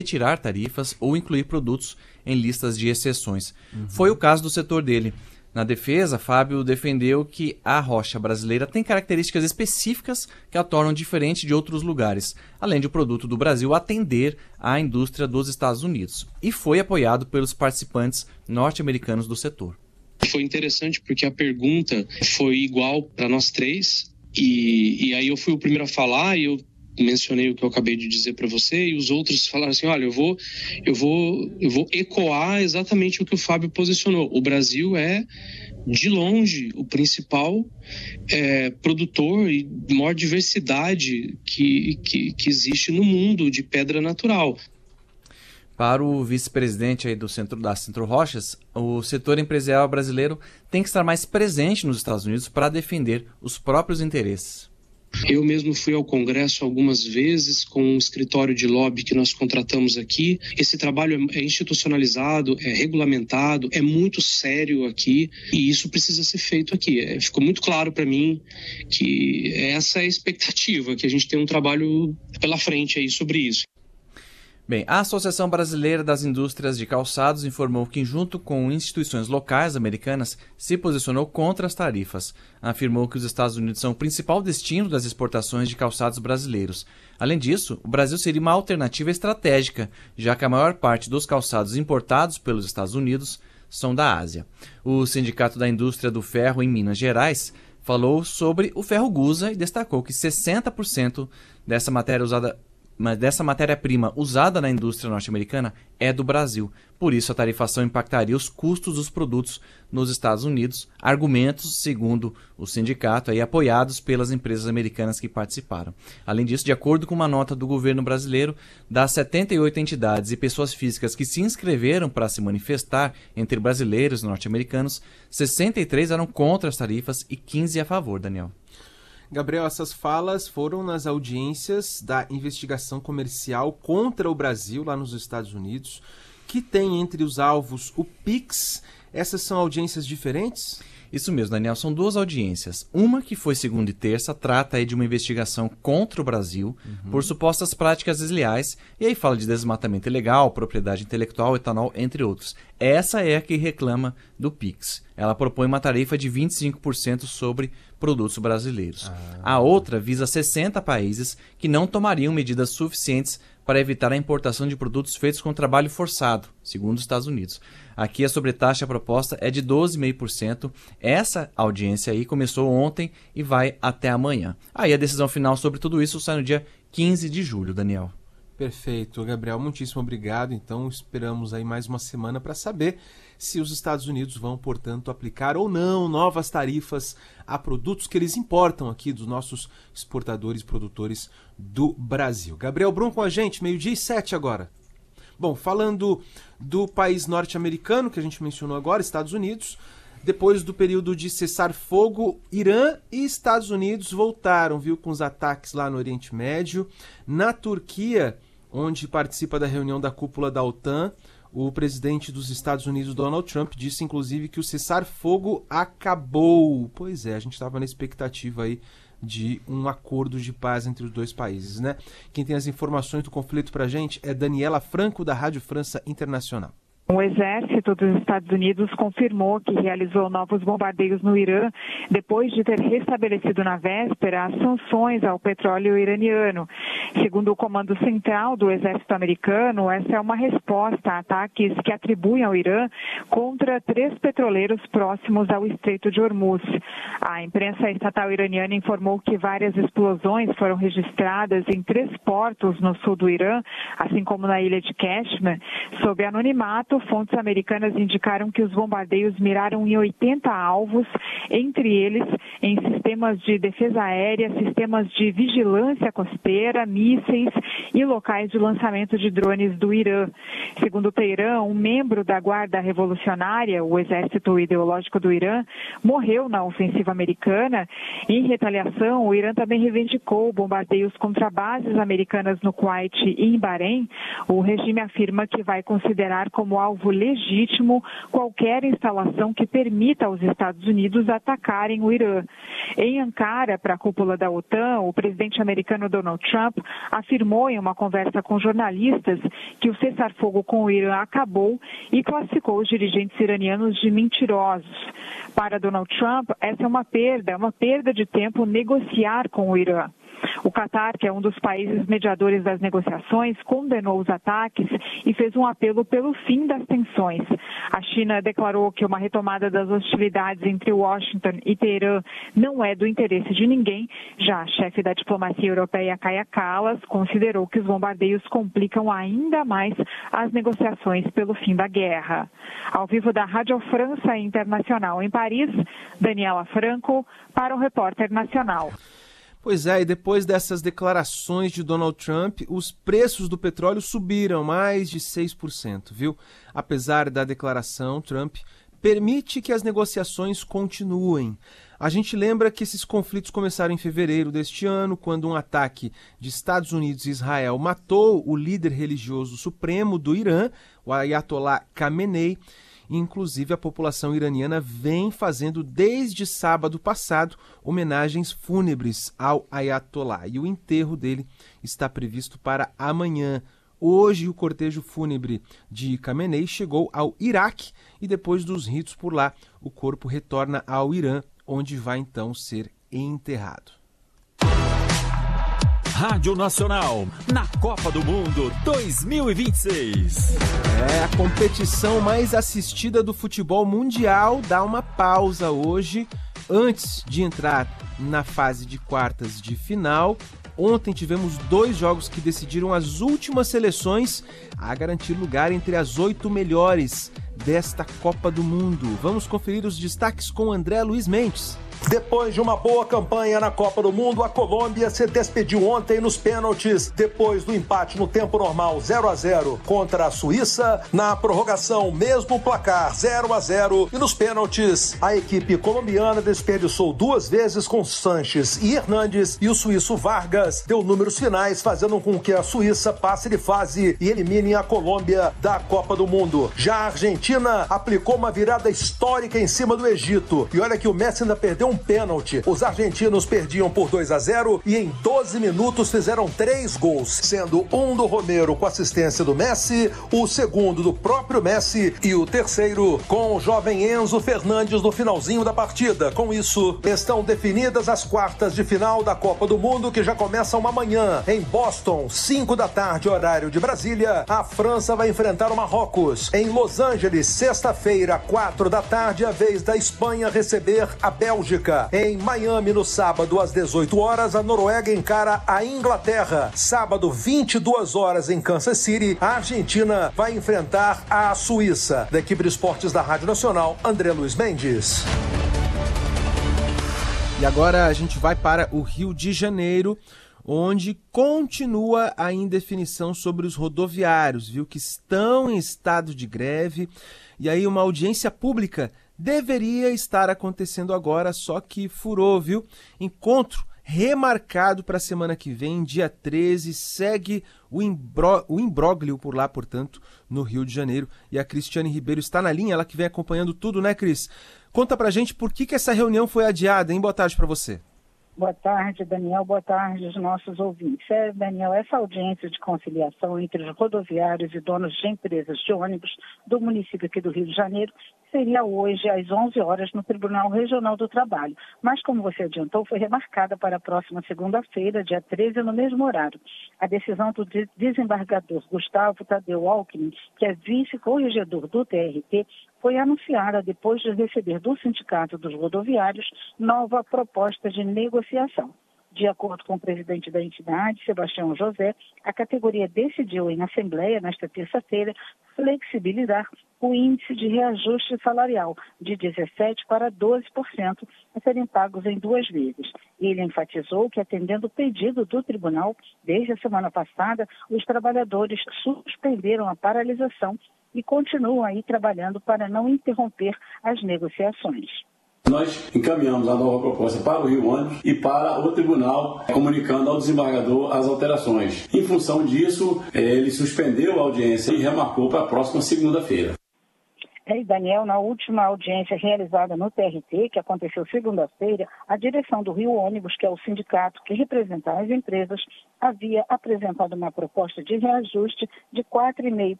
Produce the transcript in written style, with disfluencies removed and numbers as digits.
retirar tarifas ou incluir produtos em listas de exceções. Foi o caso do setor dele. Na defesa, Fábio defendeu que a rocha brasileira tem características específicas que a tornam diferente de outros lugares, além de o produto do Brasil atender à indústria dos Estados Unidos. E foi apoiado pelos participantes norte-americanos do setor. Foi interessante porque a pergunta foi igual para nós três, e aí eu fui o primeiro a falar e eu mencionei o que eu acabei de dizer para você, e os outros falaram assim, olha, eu vou ecoar exatamente o que o Fábio posicionou. O Brasil é, de longe, o principal produtor e maior diversidade que existe no mundo de pedra natural. Para o vice-presidente aí da Centro Rochas, o setor empresarial brasileiro tem que estar mais presente nos Estados Unidos para defender os próprios interesses. Eu mesmo fui ao Congresso algumas vezes com um escritório de lobby que nós contratamos aqui. Esse trabalho é institucionalizado, é regulamentado, é muito sério aqui e isso precisa ser feito aqui. Ficou muito claro para mim que essa é a expectativa, que a gente tem um trabalho pela frente aí sobre isso. Bem, a Associação Brasileira das Indústrias de Calçados informou que, junto com instituições locais americanas, se posicionou contra as tarifas. Afirmou que os Estados Unidos são o principal destino das exportações de calçados brasileiros. Além disso, o Brasil seria uma alternativa estratégica, já que a maior parte dos calçados importados pelos Estados Unidos são da Ásia. O Sindicato da Indústria do Ferro em Minas Gerais falou sobre o ferro gusa e destacou que 60% dessa matéria-prima usada na indústria norte-americana é do Brasil. Por isso, a tarifação impactaria os custos dos produtos nos Estados Unidos. Argumentos, segundo o sindicato, apoiados pelas empresas americanas que participaram. Além disso, de acordo com uma nota do governo brasileiro, das 78 entidades e pessoas físicas que se inscreveram para se manifestar entre brasileiros e norte-americanos, 63 eram contra as tarifas e 15 a favor, Daniel. Gabriel, essas falas foram nas audiências da investigação comercial contra o Brasil, lá nos Estados Unidos, que tem entre os alvos o PIX. Essas são audiências diferentes? Isso mesmo, Daniel. São duas audiências. Uma, que foi segunda e terça, trata aí de uma investigação contra o Brasil por supostas práticas desleais, e aí fala de desmatamento ilegal, propriedade intelectual, etanol, entre outros. Essa é a que reclama do PIX. Ela propõe uma tarifa de 25% sobre produtos brasileiros. A outra visa 60 países que não tomariam medidas suficientes para evitar a importação de produtos feitos com trabalho forçado, segundo os Estados Unidos. Aqui a sobretaxa proposta é de 12,5%. Essa audiência aí começou ontem e vai até amanhã. Aí a decisão final sobre tudo isso sai no dia 15 de julho, Daniel. Perfeito, Gabriel. Muitíssimo obrigado. Então esperamos aí mais uma semana para saber se os Estados Unidos vão, portanto, aplicar ou não novas tarifas a produtos que eles importam aqui dos nossos exportadores e produtores do Brasil. Gabriel Brum com a gente, 12:07 agora. Bom, falando do país norte-americano que a gente mencionou agora, Estados Unidos, depois do período de cessar-fogo, Irã e Estados Unidos voltaram, com os ataques lá no Oriente Médio. Na Turquia, onde participa da reunião da cúpula da OTAN, o presidente dos Estados Unidos, Donald Trump, disse inclusive que o cessar-fogo acabou. Pois é, a gente estava na expectativa aí de um acordo de paz entre os dois países, né? Quem tem as informações do conflito pra gente é Daniela Franco, da Rádio França Internacional. O exército dos Estados Unidos confirmou que realizou novos bombardeios no Irã depois de ter restabelecido na véspera as sanções ao petróleo iraniano. Segundo o Comando Central do Exército Americano, essa é uma resposta a ataques que atribuem ao Irã contra 3 petroleiros próximos ao Estreito de Hormuz. A imprensa estatal iraniana informou que várias explosões foram registradas em 3 portos no sul do Irã, assim como na ilha de Kashmir, sob anonimato. Fontes americanas indicaram que os bombardeios miraram em 80 alvos, entre eles em sistemas de defesa aérea, sistemas de vigilância costeira, mísseis e locais de lançamento de drones do Irã. Segundo Teherã, um membro da Guarda Revolucionária, o exército ideológico do Irã, morreu na ofensiva americana. Em retaliação, o Irã também reivindicou bombardeios contra bases americanas no Kuwait e em Bahrein. O regime afirma que vai considerar como alvo legítimo qualquer instalação que permita aos Estados Unidos atacarem o Irã. Em Ankara, para a cúpula da OTAN, o presidente americano Donald Trump afirmou em uma conversa com jornalistas que o cessar-fogo com o Irã acabou e classificou os dirigentes iranianos de mentirosos. Para Donald Trump, essa é uma perda de tempo negociar com o Irã. O Catar, que é um dos países mediadores das negociações, condenou os ataques e fez um apelo pelo fim das tensões. A China declarou que uma retomada das hostilidades entre Washington e Teherã não é do interesse de ninguém. Já a chefe da diplomacia europeia, Kaja Kallas, considerou que os bombardeios complicam ainda mais as negociações pelo fim da guerra. Ao vivo da Rádio França Internacional em Paris, Daniela Franco, para o Repórter Nacional. Pois é, e depois dessas declarações de Donald Trump, os preços do petróleo subiram mais de 6%, viu? Apesar da declaração, Trump permite que as negociações continuem. A gente lembra que esses conflitos começaram em fevereiro deste ano, quando um ataque de Estados Unidos e Israel matou o líder religioso supremo do Irã, o Ayatollah Khamenei. Inclusive, a população iraniana vem fazendo desde sábado passado homenagens fúnebres ao Ayatollah. E o enterro dele está previsto para amanhã. Hoje, o cortejo fúnebre de Khamenei chegou ao Iraque e depois dos ritos por lá, o corpo retorna ao Irã, onde vai então ser enterrado. Rádio Nacional, na Copa do Mundo 2026. A competição mais assistida do futebol mundial dá uma pausa hoje, antes de entrar na fase de quartas de final. Ontem tivemos 2 jogos que decidiram as últimas seleções a garantir lugar entre as 8 melhores desta Copa do Mundo. Vamos conferir os destaques com André Luiz Mendes. Depois de uma boa campanha na Copa do Mundo, a Colômbia se despediu ontem nos pênaltis, depois do empate no tempo normal 0-0 contra a Suíça. Na prorrogação, mesmo placar 0-0, e nos pênaltis, a equipe colombiana desperdiçou 2 vezes com Sanches e Hernández, e o suíço Vargas deu números finais, fazendo com que a Suíça passe de fase e elimine a Colômbia da Copa do Mundo. Já a Argentina aplicou uma virada histórica em cima do Egito, e olha que o Messi ainda perdeu um pênalti. Os argentinos perdiam por 2-0 e em 12 minutos fizeram 3 gols, sendo um do Romero com assistência do Messi, o segundo do próprio Messi e o terceiro com o jovem Enzo Fernandes no finalzinho da partida. Com isso, estão definidas as quartas de final da Copa do Mundo, que já começam amanhã em Boston, 5 da tarde, horário de Brasília. A França vai enfrentar o Marrocos. Em Los Angeles, sexta-feira, 4 da tarde, a vez da Espanha receber a Bélgica. Em Miami, no sábado, às 18 horas, a Noruega encara a Inglaterra. Sábado, 22 horas, em Kansas City, a Argentina vai enfrentar a Suíça. Da equipe de esportes da Rádio Nacional, André Luiz Mendes. E agora a gente vai para o Rio de Janeiro, onde continua a indefinição sobre os rodoviários, viu, que estão em estado de greve. E aí uma audiência pública deveria estar acontecendo agora, só que furou, viu? Encontro remarcado para a semana que vem, dia 13, segue o imbróglio por lá, portanto, no Rio de Janeiro. E a Cristiane Ribeiro está na linha, ela que vem acompanhando tudo, né, Cris? Conta pra gente por que essa reunião foi adiada, hein? Boa tarde para você. Boa tarde, Daniel. Boa tarde aos nossos ouvintes. Daniel, essa audiência de conciliação entre os rodoviários e donos de empresas de ônibus do município aqui do Rio de Janeiro seria hoje às 11 horas no Tribunal Regional do Trabalho. Mas, como você adiantou, foi remarcada para a próxima segunda-feira, dia 13, no mesmo horário. A decisão do desembargador Gustavo Tadeu Alckmin, que é vice-corregedor do TRT, foi anunciada depois de receber do Sindicato dos Rodoviários nova proposta de negociação. De acordo com o presidente da entidade, Sebastião José, a categoria decidiu em assembleia, nesta terça-feira, flexibilizar o índice de reajuste salarial de 17% para 12% a serem pagos em 2 vezes. Ele enfatizou que, atendendo o pedido do tribunal, desde a semana passada, os trabalhadores suspenderam a paralisação e continuam aí trabalhando para não interromper as negociações. Nós encaminhamos a nova proposta para o Rio Ônibus e para o tribunal, comunicando ao desembargador as alterações. Em função disso, ele suspendeu a audiência e remarcou para a próxima segunda-feira. Daniel, na última audiência realizada no TRT, que aconteceu segunda-feira, a direção do Rio Ônibus, que é o sindicato que representa as empresas, havia apresentado uma proposta de reajuste de 4,5%